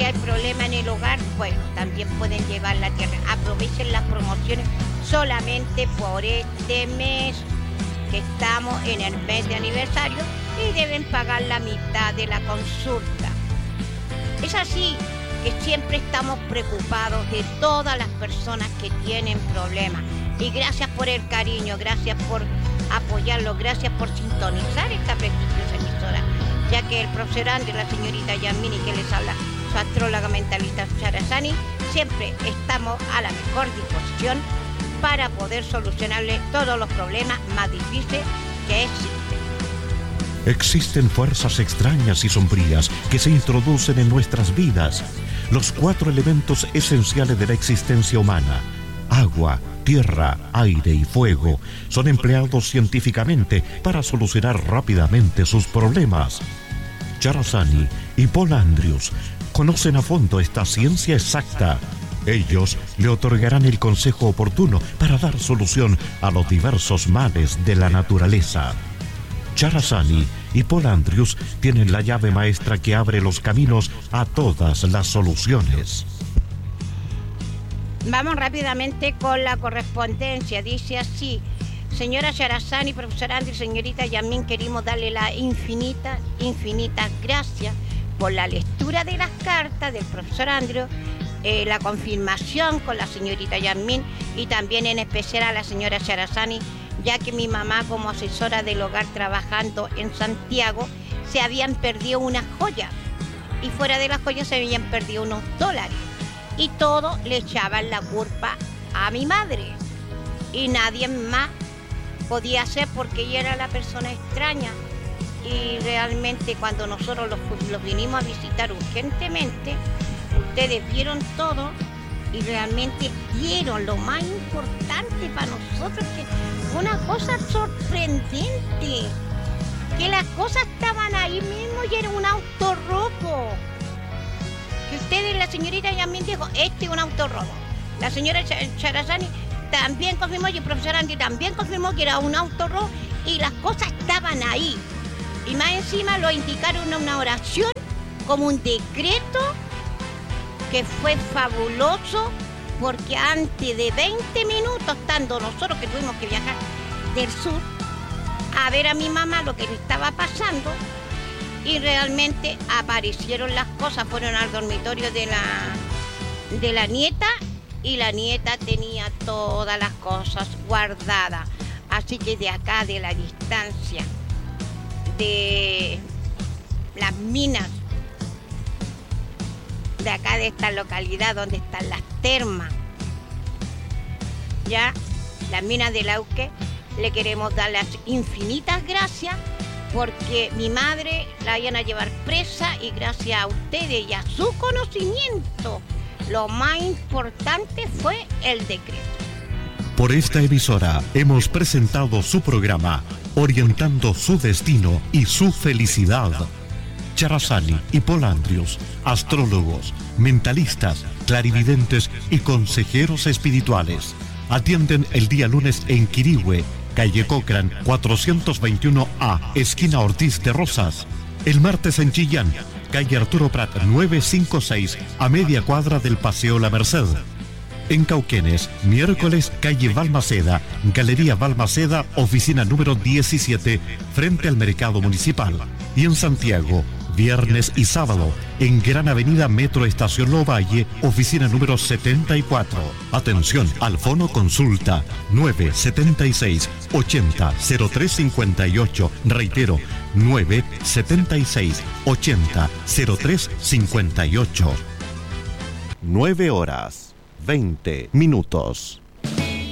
que hay problema en el hogar, bueno, también pueden llevar la tierra. Aprovechen las promociones solamente por este mes, que estamos en el mes de aniversario, y deben pagar la mitad de la consulta. Es así que siempre estamos preocupados de todas las personas que tienen problemas. Y gracias por el cariño, gracias por apoyarlo, gracias por sintonizar esta prestigiosa emisora, ya que el profesor Andrés, la señorita Yasmini, que les habla, su astróloga mentalista Charazani, siempre estamos a la mejor disposición para poder solucionarle todos los problemas más difíciles que existen. Existen fuerzas extrañas y sombrías que se introducen en nuestras vidas. Los 4 elementos esenciales de la existencia humana: agua, tierra, aire y fuego, son empleados científicamente para solucionar rápidamente sus problemas. Charazani y Paul Andrews conocen a fondo esta ciencia exacta. Ellos le otorgarán el consejo oportuno para dar solución a los diversos males de la naturaleza. Charazani y Paul Andrews tienen la llave maestra que abre los caminos a todas las soluciones. Vamos rápidamente con la correspondencia. Dice así: señora Charazani, profesor Andrés, señorita Yasmín, queremos darle las infinitas gracias por la lectura de las cartas del profesor Andrés, la confirmación con la señorita Yasmín y también en especial a la señora Charazani, ya que mi mamá, como asesora del hogar trabajando en Santiago, se habían perdido unas joyas, y fuera de las joyas se habían perdido unos dólares, y todo le echaban la culpa a mi madre, y nadie más podía hacer porque ella era la persona extraña. Y realmente cuando nosotros los vinimos a visitar urgentemente, ustedes vieron todo y realmente vieron lo más importante para nosotros, que fue una cosa sorprendente, que las cosas estaban ahí mismo y era un auto robo. Que ustedes, la señorita Yasmín dijo, este es un auto robo. La señora Charazani también confirmó, y el profesor Andy también confirmó que era un auto robo, y las cosas estaban ahí. Y más encima lo indicaron en una oración como un decreto, que fue fabuloso, porque antes de 20 minutos, estando nosotros que tuvimos que viajar del sur a ver a mi mamá lo que le estaba pasando, y realmente aparecieron las cosas, fueron al dormitorio de la nieta, y la nieta tenía todas las cosas guardadas. Así que de acá, de la distancia de las minas, de acá de esta localidad donde están las termas, ya, las minas de Lauque, le queremos dar las infinitas gracias, porque mi madre la iban a llevar presa, y gracias a ustedes y a su conocimiento, lo más importante fue el decreto. Por esta emisora hemos presentado su programa, orientando su destino y su felicidad. Charazani y Paul Andrews, astrólogos, mentalistas, clarividentes y consejeros espirituales, atienden el día lunes en Quirihue, calle Cochrane 421A, esquina Ortiz de Rosas. El martes en Chillán, calle Arturo Prat 956, a media cuadra del Paseo La Merced. En Cauquenes, miércoles, calle Balmaceda, Galería Balmaceda, oficina número 17, frente al Mercado Municipal. Y en Santiago, viernes y sábado, en Gran Avenida Metro Estación Lovalle, oficina número 74. Atención, al fono consulta 976 80 0358. Reitero, 976 80 0358. 9 horas 20 minutos.